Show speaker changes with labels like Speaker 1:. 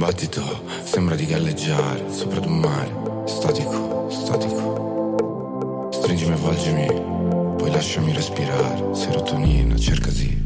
Speaker 1: battito sembra di galleggiare sopra ad un mare statico, statico. Stringimi, avvolgimi, poi lasciami respirare. Serotonina, cercasi